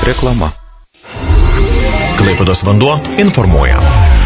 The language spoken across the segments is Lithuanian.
Reklama. Klaipėdos vanduo informuoja.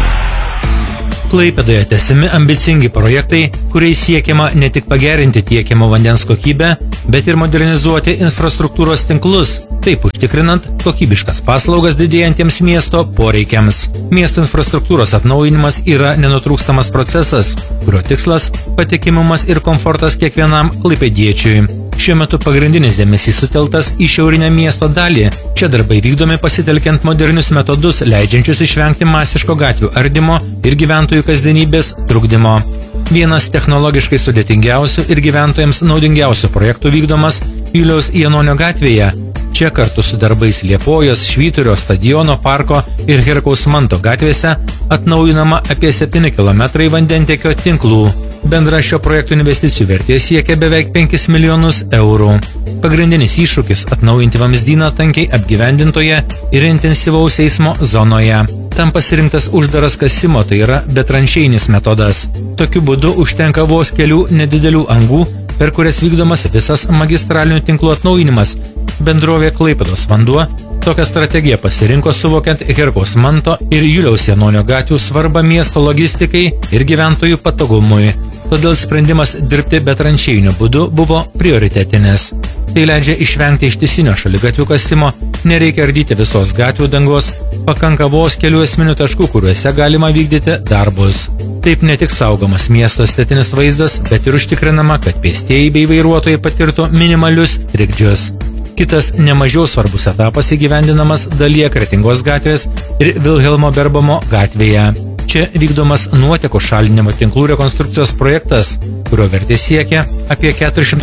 Klaipėdoje tęsiami ambicingi projektai, kuriais siekiama ne tik pagerinti tiekiamo vandens kokybę, bet ir modernizuoti infrastruktūros tinklus, taip užtikrinant kokybiškas paslaugas didėjantiems miesto poreikiams. Miesto infrastruktūros atnaujinimas yra nenutrūkstamas procesas, kurio tikslas – patikimumas ir komfortas kiekvienam klaipėdiečiui. Šiuo metu pagrindinis dėmesys suteltas į šiaurinę miesto dalį. Čia darbai vykdomi pasitelkiant modernius metodus, leidžiančius išvengti masiško gatvių ardymo ir gyventojų kasdienybės trukdymo. Vienas technologiškai sudėtingiausių ir gyventojams naudingiausių projektų vykdomas Juliaus Janonio gatvėje. Čia kartu su darbais Liepojos, Švyturio, Stadiono, Parko ir Herkaus Manto gatvėse atnaujinama apie 7 km vandentiekio tinklų. Bendra šio projekto investicijų vertė siekia beveik 5 milijonus eurų. Pagrindinis iššūkis – atnaujinti vamzdyną tankiai apgyvendintoje ir intensyvaus eismo zonoje. Tam pasirinktas uždaras kasimo, tai yra betranšeinis metodas. Tokiu būdu užtenka vos kelių nedidelių angų, per kurias vykdomas visas magistralinių tinklų atnaujinimas. Bendrovė Klaipėdos vanduo tokią strategiją pasirinko suvokiant Herkaus Manto ir Juliaus Janonio gatvių svarbą miesto logistikai ir gyventojų patogumui. Todėl sprendimas dirbti betranšeiniu būdu buvo prioritetinis. Tai leidžia išvengti ištisinio šaligatvių kasimo, nereikia ardyti visos gatvių dangos, pakanka vos kelių esminių taškų, kuriuose galima vykdyti darbus. Taip ne tik saugomas miesto estetinis vaizdas, bet ir užtikrinama, kad pėstieji bei vairuotojai patirtų minimalius trikdžius. Kitas nemažiau svarbus etapas įgyvendinamas dalyje Kretingos gatvės ir Vilhelmo Berbamo gatvėje. Čia vykdomas nuotekų šalinimo tinklų rekonstrukcijos projektas, kurio vertė siekia apie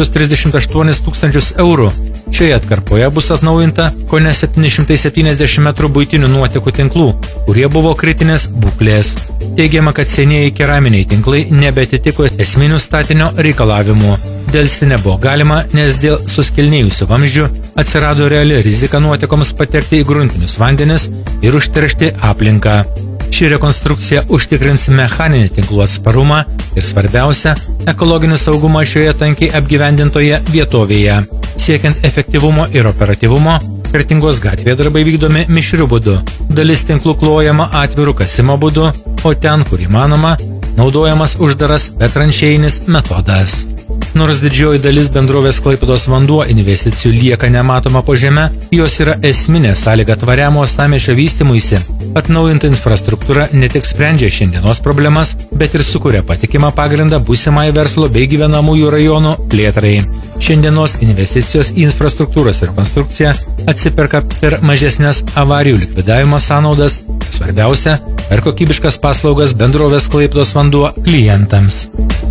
438 tūkstančius eurų. Šioje atkarpoje bus atnaujinta kone 770 metrų buitinių nuotekų tinklų, kurie buvo kritinės būklės. Teigiama, kad senieji keraminiai tinklai nebeatitiko esminių statinio reikalavimų. Delsti nebuvo galima, nes dėl suskilnėjusių vamzdžių atsirado reali rizika nuotekoms patekti į gruntinius vandenis ir užteršti aplinką. Ši rekonstrukcija užtikrins mechaninį tinklų atsparumą ir svarbiausia – ekologinį saugumą šioje tankiai apgyvendintoje vietovėje. Siekiant efektyvumo ir operatyvumo, Kretingos gatvėje darbai vykdomi mišriu būdu. Dalis tinklų klojama atvirų kasimo būdu, o ten, kur įmanoma, naudojamas uždaras betranšeinis metodas. Nors didžioji dalis bendrovės Klaipėdos vanduo investicijų lieka nematoma po žeme, jos yra esminė sąlyga tvariam uostamiesčio vystymuisi. Atnaujinta infrastruktūra ne tik sprendžia šiandienos problemas, bet ir sukuria patikimą pagrindą būsimai verslo bei gyvenamųjų rajonų plėtrai. Šiandienos investicijos į infrastruktūros rekonstrukciją atsiperka per mažesnės avarijų likvidavimo sąnaudas, svarbiausia, per kokybiškas paslaugas bendrovės Klaipėdos vanduo klientams.